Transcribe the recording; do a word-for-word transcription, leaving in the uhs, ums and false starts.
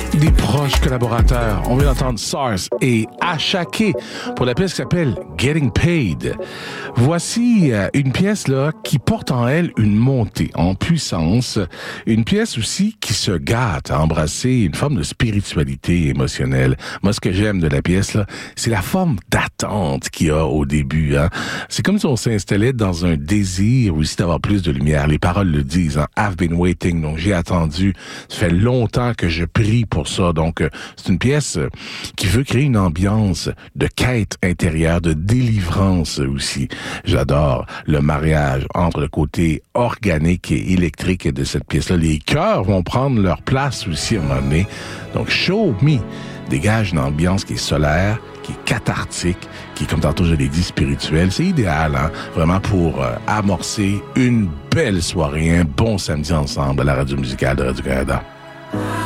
Des proches collaborateurs. On vient d'entendre SARS et Ashake pour la pièce qui s'appelle Getting Paid. Voici euh, une pièce là qui porte en elle une montée en puissance. Une pièce aussi qui se gâte à embrasser une forme de spiritualité émotionnelle. Moi, ce que j'aime de la pièce là, c'est la forme d'attente qu'il y a au début. Hein. C'est comme si on s'installait dans un désir aussi d'avoir plus de lumière. Les paroles le disent. Hein. I've been waiting. Donc, j'ai attendu. Ça fait longtemps que je prie pour ça. Donc, euh, c'est une pièce euh, qui veut créer une ambiance de quête intérieure, de délivrance aussi. J'adore le mariage entre le côté organique et électrique de cette pièce-là. Les chœurs vont prendre leur place aussi à un moment donné. Donc, Show Me dégage une ambiance qui est solaire, qui est cathartique, qui est, comme tantôt je l'ai dit, spirituelle. C'est idéal, hein, vraiment pour euh, amorcer une belle soirée, un bon samedi ensemble à la radio musicale de Radio-Canada.